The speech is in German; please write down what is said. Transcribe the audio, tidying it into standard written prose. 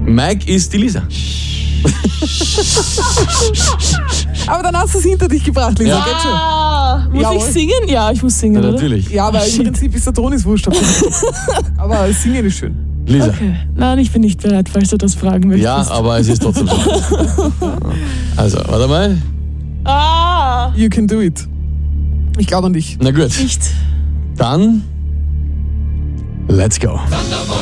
Mike ist die Lisa. Aber dann hast du es hinter dich gebracht, Lisa. Geht schon. Muss Jawohl. ich singen? Ja, ich muss singen, Ja, oder? natürlich. Ja, aber im Prinzip ist der Ton ist wurscht. Aber singen ist schön. Lisa. Okay. Nein, ich bin nicht bereit, falls du das fragen möchtest. Ja, aber es ist trotzdem so. Also, warte mal. You can do it. Ich glaube an dich. Na gut. Nicht. Dann, let's go. Thunderbolt